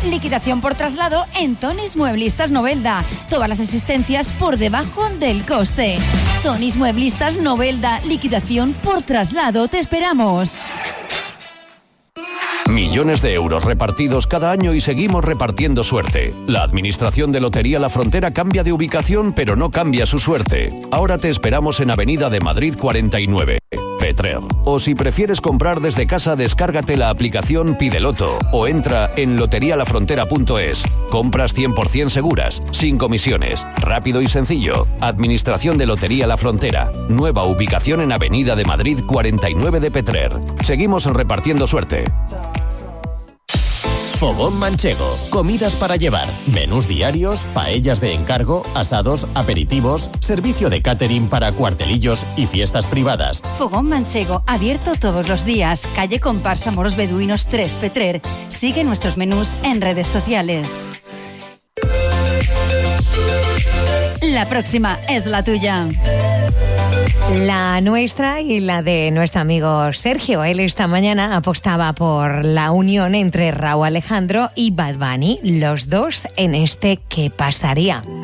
liquidación por traslado en Tonis Mueblistas Novelda. Todas las existencias por debajo del coste. Tonis Mueblistas Novelda, liquidación por traslado. Te esperamos. Millones de euros repartidos cada año y seguimos repartiendo suerte. La Administración de Lotería La Frontera cambia de ubicación, pero no cambia su suerte. Ahora te esperamos en Avenida de Madrid 49, Petrer. O si prefieres comprar desde casa, descárgate la aplicación Pideloto o entra en loterialafrontera.es. Compras 100% seguras, sin comisiones, rápido y sencillo. Administración de Lotería La Frontera. Nueva ubicación en Avenida de Madrid 49 de Petrer. Seguimos repartiendo suerte. Fogón Manchego. Comidas para llevar. Menús diarios, paellas de encargo, asados, aperitivos, servicio de catering para cuartelillos y fiestas privadas. Fogón Manchego, abierto todos los días. Calle Comparsa Moros Beduinos 3, Petrer. Sigue nuestros menús en redes sociales. La próxima es la tuya. La nuestra y la de nuestro amigo Sergio. Él esta mañana apostaba por la unión entre Rauw Alejandro y Bad Bunny, los dos en este ¿Qué pasaría?